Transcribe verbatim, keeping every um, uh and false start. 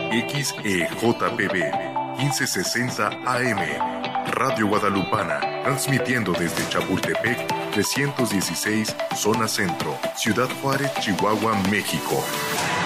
X E J P B quince sesenta A M, Radio Guadalupana, transmitiendo desde Chapultepec trescientos dieciséis, zona centro, Ciudad Juárez, Chihuahua, México.